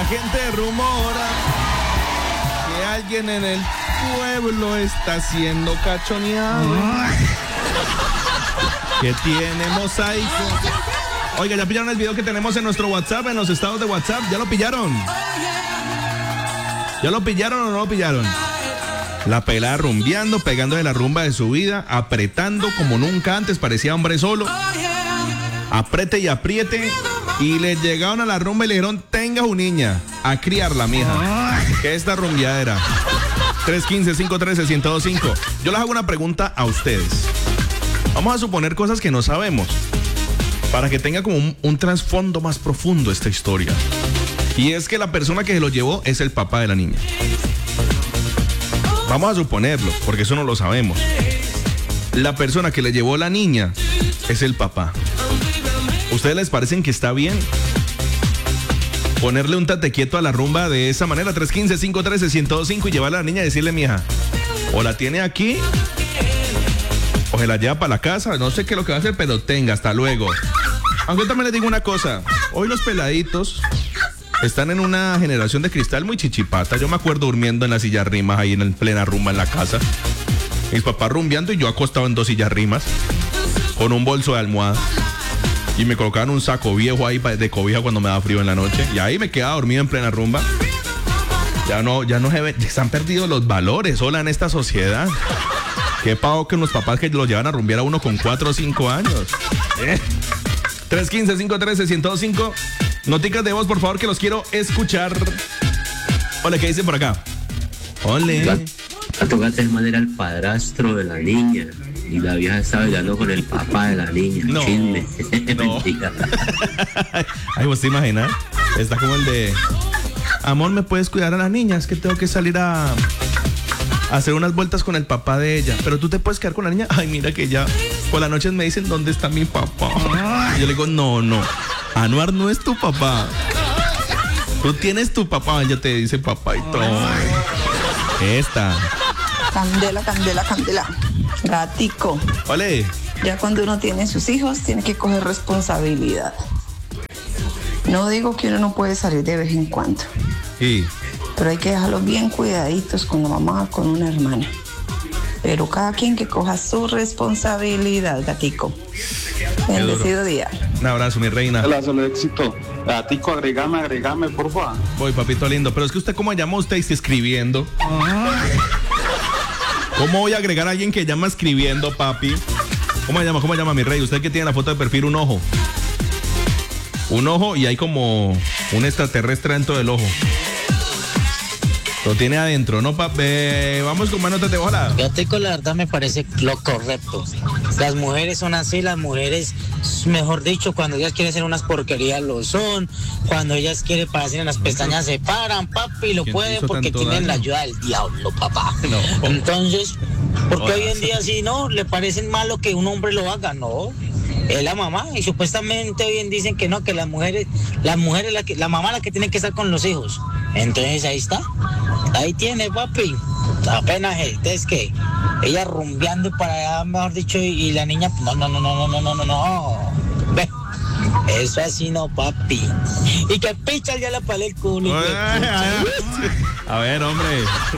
gente rumora que alguien en el pueblo está siendo cachoneado. Que tiene mosaico. Oiga, ¿ya pillaron el video que tenemos en nuestro WhatsApp, en los estados de WhatsApp? ¿Ya lo pillaron? ¿Ya lo pillaron o no lo pillaron? La pelada rumbeando, pegando de la rumba de su vida, apretando como nunca antes, parecía hombre solo. Aprete y apriete. Y le llegaron a la rumba y le dijeron, tenga su niña, a criarla, mija. ¿Qué es esta rumbeadera? 315-513-1025. Yo les hago una pregunta a ustedes. Vamos a suponer cosas que no sabemos, para que tenga como un trasfondo más profundo esta historia. Y es que la persona que se lo llevó es el papá de la niña. Vamos a suponerlo, porque eso no lo sabemos. La persona que le llevó a la niña es el papá. ¿Ustedes les parecen que está bien ponerle un tate quieto a la rumba de esa manera? 315-513-1025 y llevarle a la niña y decirle, mija, o la tiene aquí o se la lleva para la casa, no sé qué es lo que va a hacer, pero tenga, hasta luego. Aunque también les digo una cosa, hoy los peladitos están en una generación de cristal muy chichipata. Yo me acuerdo durmiendo en las sillas rimas ahí en plena rumba en la casa. Mis papás rumbeando y yo acostado en 2 sillas rimas con un bolso de almohada. Y me colocaban un saco viejo ahí de cobija cuando me daba frío en la noche. Y ahí me quedaba dormido en plena rumba. Ya se han perdido los valores, hola, en esta sociedad. Qué pago que unos papás que los llevan a rumbear a uno con 4 o 5 años. 315-513-1025. Noticas de voz, por favor, que los quiero escuchar. Hola, ¿qué dicen por acá? Hola. Gato Gata es manera el padrastro de la niña. Y la vieja está bailando con el papá de la niña. No. Chisme. No. Ay, ¿vos te imaginas? Está como el de, amor, ¿me puedes cuidar a la niña? Es que tengo que salir a hacer unas vueltas con el papá de ella. Pero tú te puedes quedar con la niña. Ay, mira que ya por las noches me dicen, ¿dónde está mi papá? Y yo le digo, no. Anuar no es tu papá. Tú tienes tu papá. Ella te dice papá y todo. Esta. Candela, candela, candela. Gatico. Ole. Ya cuando uno tiene sus hijos, tiene que coger responsabilidad. No digo que uno no puede salir de vez en cuando. Sí. Pero hay que dejarlos bien cuidaditos con la mamá, con una hermana. Pero cada quien que coja su responsabilidad, Gatico. Bendecido día. Un abrazo, mi reina. Hola, solo éxito. Gatico, agregame, por favor. Voy, papito lindo. Pero es que usted, ¿cómo llama usted? Está escribiendo. ¿Cómo voy a agregar a alguien que llama escribiendo, papi? ¿Cómo llama mi rey? Usted que tiene la foto de perfil, un ojo. Un ojo y hay como un extraterrestre dentro del ojo. Lo tiene adentro, ¿no, papi? Vamos con más notas de bola. Gatico, la verdad me parece lo correcto. Las mujeres son así, las mujeres, mejor dicho, cuando ellas quieren hacer unas porquerías lo son. Cuando ellas quieren pararse en las pestañas se paran, papi, lo pueden porque tienen la ayuda del diablo, papá. No. Entonces, porque hoy en día sí, ¿no? Le parecen malo que un hombre lo haga, ¿no? Es la mamá y supuestamente hoy en dicen que no, que la mamá la que tiene que estar con los hijos. Entonces ahí está, ahí tiene, papi. Apenas es que ella rumbeando para allá, mejor dicho, y la niña, no. Ve, eso así no, papi. Y que picha ya la palé el culo. A ver, hombre.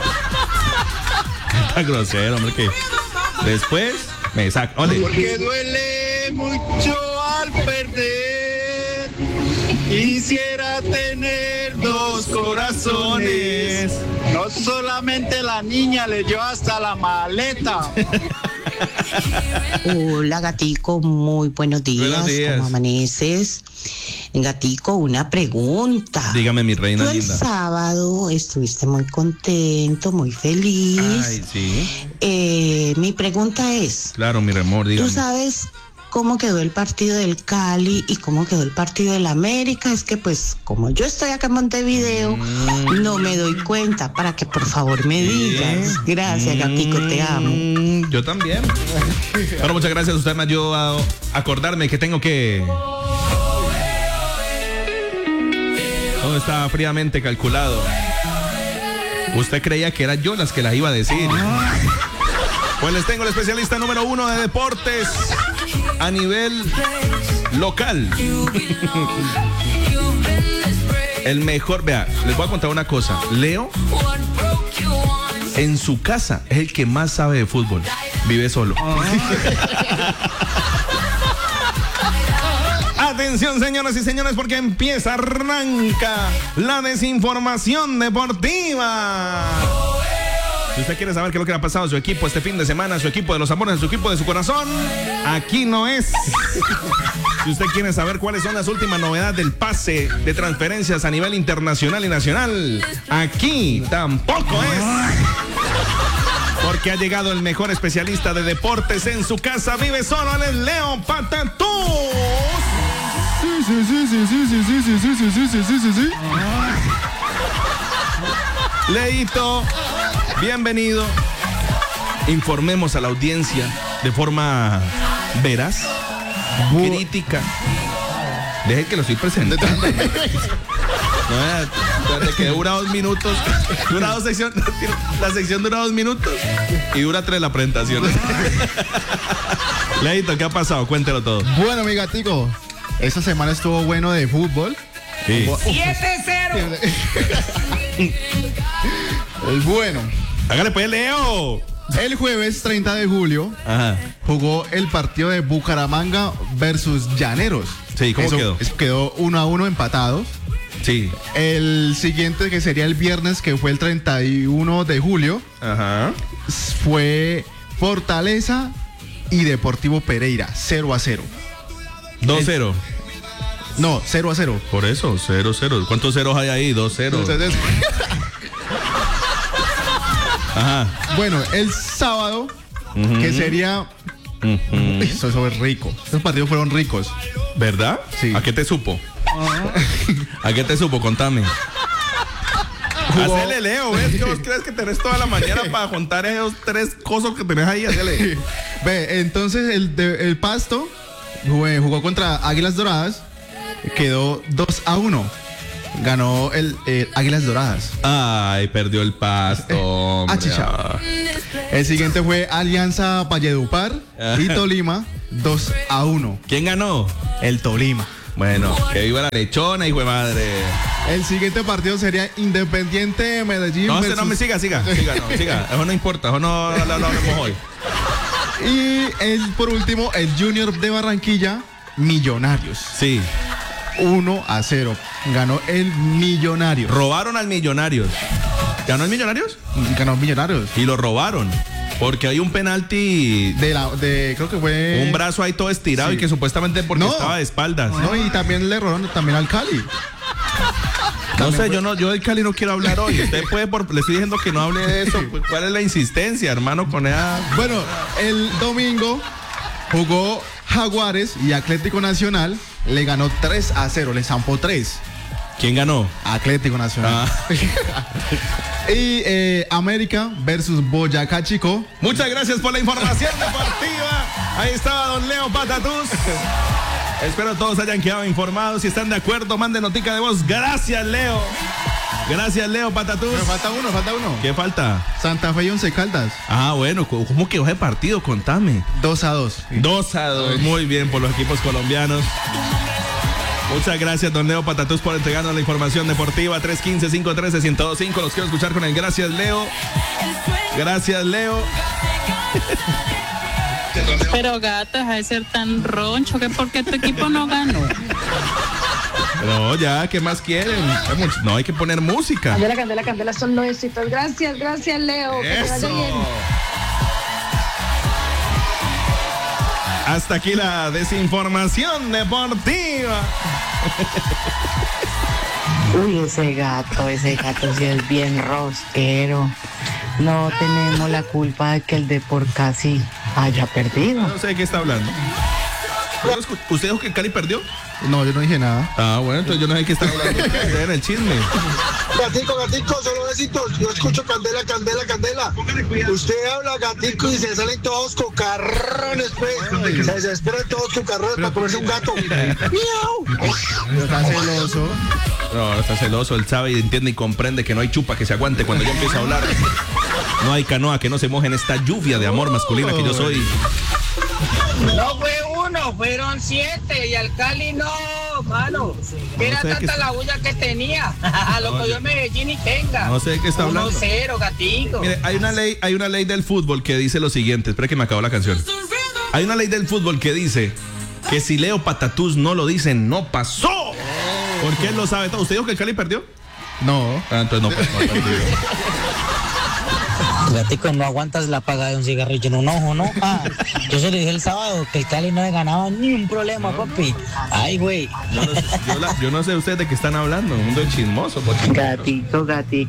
Está grosero, hombre, que después me saca. Porque duele mucho al perder. Quisiera tener 2 corazones. No solamente la niña le lleva hasta la maleta. Hola, Gatico, muy buenos días. Buenos días. ¿Cómo amaneces? Gatico, una pregunta. Dígame, mi reina Tú el linda. sábado estuviste muy contento, muy feliz. Ay, sí. Mi pregunta es, Claro, mi amor, dígame. ¿tú sabes cómo quedó el partido del Cali y cómo quedó el partido del América? Es que pues como yo estoy acá en Montevideo, no me doy cuenta, para que por favor me digas. Gracias, Gatico, te amo. Yo también. Bueno, muchas gracias. Usted me ayudó a acordarme que tengo que... Todo está fríamente calculado. Usted creía que era yo las que las iba a decir. Pues les tengo el especialista número 1 de deportes a nivel local. El mejor, vea, les voy a contar una cosa. Leo, en su casa, es el que más sabe de fútbol. Vive solo. Atención, señoras y señores, porque arranca la desinformación deportiva. Si usted quiere saber qué es lo que le ha pasado a su equipo este fin de semana, su equipo de los amores, su equipo de su corazón, aquí no es. Si usted quiere saber cuáles son las últimas novedades del pase de transferencias a nivel internacional y nacional, aquí tampoco es. Porque ha llegado el mejor especialista de deportes en su casa, vive solo, él es Leo Patatús. Sí. Leito, bienvenido. Informemos a la audiencia de forma veraz, crítica. Deje que lo estoy presentando. No, de que dura 2 minutos. Dura 2 secciones. La sección dura 2 minutos y dura 3 la presentación. Leito, ¿qué ha pasado? Cuéntelo todo. Bueno, mi gatico, esta semana estuvo bueno de fútbol. Sí. 7-0. El bueno. Hágale pues, Leo. El jueves 30 de julio jugó el partido de Bucaramanga versus Llaneros. Sí, ¿cómo quedó? Quedó 1-1 empatados. Sí. El siguiente, que sería el viernes, que fue el 31 de julio, fue Fortaleza y Deportivo Pereira, 0-0. 2-0. No, 0-0. Por eso, 0-0. ¿Cuántos ceros hay ahí? 2-0. Ajá. Bueno, el sábado, que sería... Eso es rico. Estos partidos fueron ricos. ¿Verdad? Sí. ¿A qué te supo? ¿A qué te supo? Contame. Hacele, Leo, ¿ves? ¿Qué vos crees que tenés toda la mañana para contar esos 3 cosas que tenés ahí? Hacele. Ve, entonces el Pasto jugó contra Águilas Doradas, quedó 2-1. Ganó el Águilas Doradas. Ay, perdió el Pasto, hombre. El siguiente fue Alianza Valledupar y Tolima, 2-1. ¿Quién ganó? El Tolima. Bueno, que viva la lechona, hijo de madre. El siguiente partido sería Independiente Medellín. No, no me siga. Eso no importa, eso no lo hablamos hoy. Y por último, el Junior de Barranquilla, Millonarios. Sí. 1-0. Ganó el Millonarios. Robaron al Millonarios. ¿Ganó el Millonarios? Ganó Millonarios. Y lo robaron. Porque hay un penalti creo que fue un brazo ahí todo estirado, sí. Y que supuestamente porque estaba de espaldas. No, y también le robaron también al Cali. No sé, yo del Cali no quiero hablar hoy. Usted puede, le estoy diciendo que no hable de eso. ¿Cuál es la insistencia, hermano, con esa? Bueno, el domingo jugó Jaguares y Atlético Nacional. Le ganó 3-0, le zampó 3. ¿Quién ganó? Atlético Nacional. Y América versus Boyacá Chico. Muchas gracias por la información deportiva. Ahí estaba don Leo Patatús. Espero todos hayan quedado informados. Si están de acuerdo, manden notica de voz. Gracias, Leo. Gracias, Leo Patatús. Pero falta uno. ¿Qué falta? Santa Fe y Once Caldas. Ah, bueno, ¿cómo quedó ese partido? Contame. 2-2. 2-2. Muy bien por los equipos colombianos. Muchas gracias, don Leo Patatús, por entregarnos la información deportiva. 315-513-1025. Los quiero escuchar con el gracias, Leo. Gracias, Leo. Pero gato, deja de ser tan roncho, que porque tu equipo no ganó. No, ya, ¿qué más quieren? No, hay que poner música. Candela, son nuevecitos. Gracias, Leo. Que te vaya bien. Hasta aquí la desinformación deportiva. Uy, ese gato sí es bien rosquero. No tenemos la culpa de que el Depor casi haya perdido. No sé de qué está hablando. ¿Usted dijo que el Cali perdió? No, yo no dije nada. Ah, bueno, entonces yo no sé de qué está hablando. En el chisme. Gatico, solo besitos. Yo escucho Candela. Usted habla, Gatico, y se salen todos cocarrones, pues. Se desesperan todos cocarrones para comerse un gato. ¡Miau! Está celoso. No está celoso. Él sabe y entiende y comprende que no hay chupa que se aguante cuando yo empiezo a hablar. No hay canoa que no se moje en esta lluvia de amor masculina que yo soy. No fue 1, fueron 7 y al Cali no, hermano. Era tanta la bulla que tenía. Lo cogió en Medellín y tenga. No sé de qué está hablando. 1-0, gatico. Mire, hay una ley del fútbol que dice lo siguiente. Espera que me acabó la canción. Hay una ley del fútbol que dice que si Leo Patatús no lo dice, no pasó. Porque él lo sabe todo. ¿Usted dijo que el Cali perdió? No. Entonces no pasó. Gatico, no aguantas la paga de un cigarrillo en un ojo, ¿no? Yo se lo dije el sábado que el Cali no le ganaba ni un problema, papi. Ay, güey. Yo no sé ustedes de qué están hablando. Un mundo de chismoso. Gatico,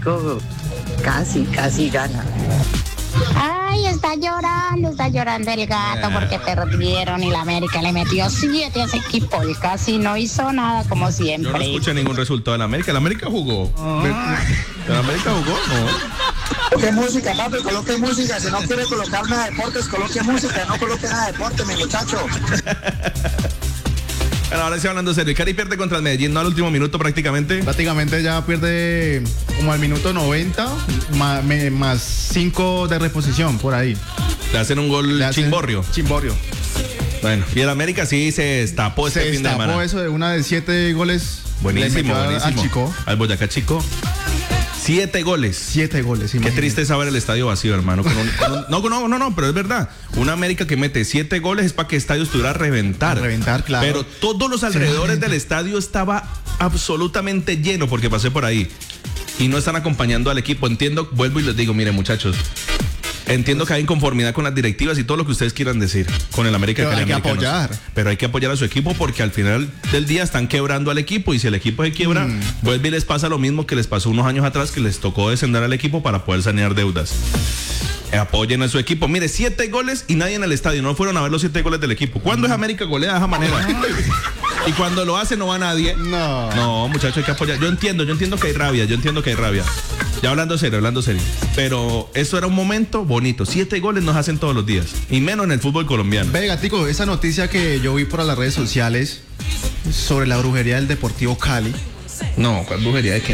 casi gana. Ay, está llorando el gato porque perdieron y la América le metió 7 a ese equipo. El casi no hizo nada como siempre. Yo no escuché ningún resultado de la América. ¿La América jugó? ¿La América jugó? No. Coloque música, papi, coloque música. Si no quiere colocar nada de deportes, coloque música. No coloque nada de deporte, mi muchacho. Bueno, ahora sí hablando serio. El Cali pierde contra el Medellín, ¿no? Al último minuto prácticamente. Prácticamente ya pierde como al minuto 90, más 5 de reposición, por ahí. Le hacen un gol Chimborrio. Bueno, y el América sí se destapó ese fin de semana. Se destapó eso de una de 7 goles. Buenísimo. Al Chico. Al Boyacá Chico. 7 goles. 7 goles. Qué triste saber el estadio vacío, hermano. No, pero es verdad. Una América que mete 7 goles es para que el estadio estuviera a reventar. Claro. Pero todos los alrededores del estadio estaba absolutamente lleno, porque pasé por ahí. Y no están acompañando al equipo. Entiendo, vuelvo y les digo, miren, muchachos. Entiendo que hay inconformidad con las directivas y todo lo que ustedes quieran decir con el América. Pero hay que apoyar. Pero hay que apoyar a su equipo porque al final del día están quebrando al equipo y si el equipo se quiebra, vuelve y les pasa lo mismo que les pasó unos años atrás que les tocó descender al equipo para poder sanear deudas. Apoyen a su equipo. Mire, 7 goles y nadie en el estadio. No fueron a ver los 7 goles del equipo. ¿Cuándo es América golea de esa manera? Y cuando lo hace no va nadie. No, muchachos, hay que apoyar. Yo entiendo que hay rabia. Ya hablando serio. Pero eso era un momento bonito. 7 goles nos hacen todos los días. Y menos en el fútbol colombiano. Ve, Gatico, esa noticia que yo vi por las redes sociales sobre la brujería del Deportivo Cali. No, ¿cuál brujería de qué?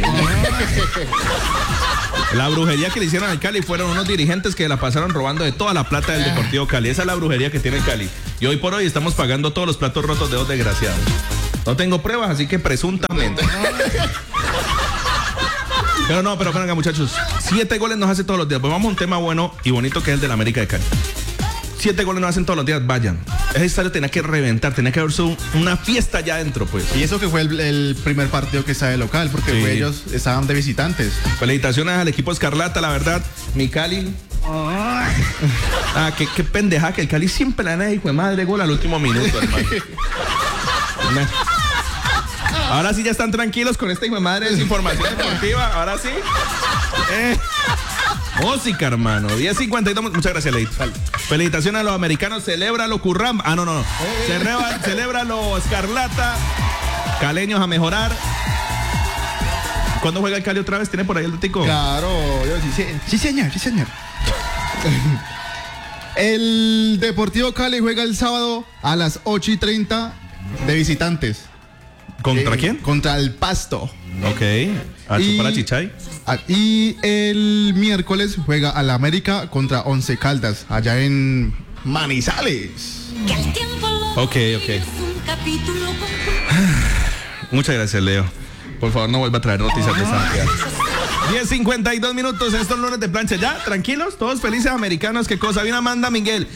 La brujería que le hicieron al Cali fueron unos dirigentes que la pasaron robando de toda la plata del Deportivo Cali. Esa es la brujería que tiene Cali. Y hoy por hoy estamos pagando todos los platos rotos de dos desgraciados. No tengo pruebas, así que presuntamente. Pero venga, muchachos. 7 goles nos hace todos los días. Pues vamos a un tema bueno y bonito que es el de la América de Cali. 7 goles nos hacen todos los días, vayan. Ese estadio tenía que reventar, tenía que haberse una fiesta allá adentro, pues. Y eso que fue el primer partido que está de local, porque ellos estaban de visitantes. Felicitaciones al equipo Escarlata, la verdad. Mi Cali. Qué pendeja que el Cali siempre le da hijo de madre gol al último minuto, hermano. Ahora sí ya están tranquilos con esta hijo de madre desinformación deportiva. Ahora sí. Música, hermano. 10:52. Muchas gracias, Leito. Felicitaciones a los americanos. Celébralo, Curram. No. Celébralo, Escarlata. Caleños a mejorar. ¿Cuándo juega el Cali otra vez? ¿Tiene por ahí el datico? Claro. Sí, señor. El Deportivo Cali juega el sábado a las 8:30 de visitantes. ¿Contra quién? Contra el Pasto. Ok. A chupar a Chichay. Y el miércoles juega a la América contra Once Caldas, allá en Manizales. Ok. Muchas gracias, Leo. Por favor, no vuelva a traer noticias de Santiago. 10:52. Estos lunes de plancha. Ya, tranquilos, todos felices americanos. ¿Qué cosa? Viene Amanda Miguel.